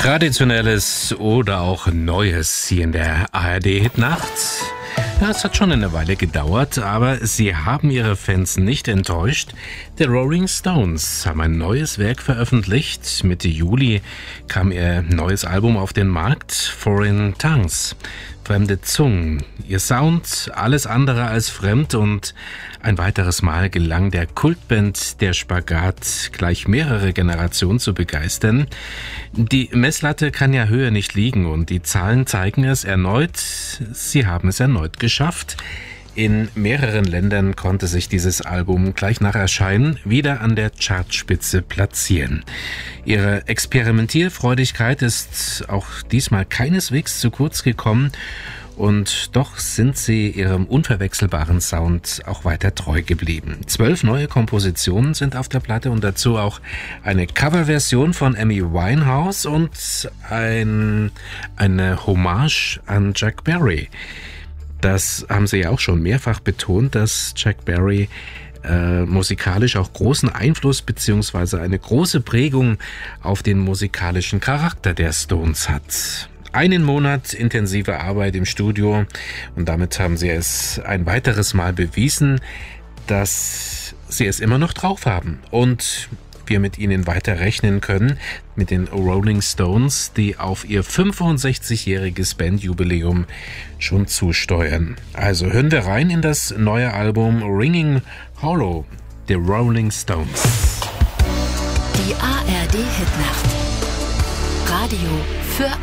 Traditionelles oder auch Neues hier in der ARD-Hitnacht. Ja, es hat schon eine Weile gedauert, aber sie haben ihre Fans nicht enttäuscht. Die Rolling Stones haben ein neues Werk veröffentlicht. Mitte Juli kam ihr neues Album auf den Markt, Foreign Tongues, fremde Zungen. Ihr Sound alles andere als fremd und ein weiteres Mal gelang der Kultband der Spagat, gleich mehrere Generationen zu begeistern. Die Messlatte kann ja höher nicht liegen und die Zahlen zeigen es erneut. Sie haben es erneut geschafft. In mehreren Ländern konnte sich dieses Album gleich nach Erscheinen wieder an der Chartspitze platzieren. Ihre Experimentierfreudigkeit ist auch diesmal keineswegs zu kurz gekommen und doch sind sie ihrem unverwechselbaren Sound auch weiter treu geblieben. 12 neue Kompositionen sind auf der Platte und dazu auch eine Coverversion von Amy Winehouse und eine Hommage an Chuck Berry. Das haben sie ja auch schon mehrfach betont, dass Chuck Berry musikalisch auch großen Einfluss bzw. eine große Prägung auf den musikalischen Charakter der Stones hat. Einen Monat intensive Arbeit im Studio und damit haben sie es ein weiteres Mal bewiesen, dass sie es immer noch drauf haben und wir mit ihnen weiter rechnen können, mit den Rolling Stones, die auf ihr 65-jähriges Bandjubiläum schon zusteuern. Also hören wir rein in das neue Album Ringing Hollow, der Rolling Stones. Die ARD Hitnacht. Radio für